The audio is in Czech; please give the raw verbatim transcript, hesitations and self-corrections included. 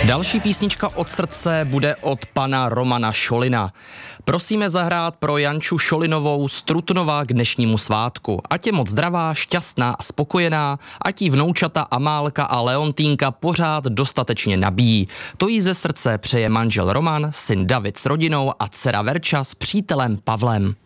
Další písnička od srdce bude od pana Romana Šolina. Prosíme zahrát pro Janču Šolinovou z Trutnova k dnešnímu svátku. Ať je moc zdravá, šťastná a spokojená, ať jí vnoučata Amálka a Leontýnka pořád dostatečně nabíjí. To jí ze srdce přeje manžel Roman, syn David s rodinou a dcera Verča s přítelem Pavlem.